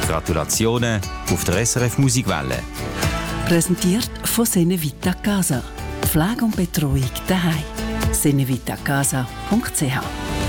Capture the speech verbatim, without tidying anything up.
Gratulationen auf der S R F Musikwelle. Präsentiert von Senevita Casa. Pflege und Betreuung daheim. senevitacasa punkt c h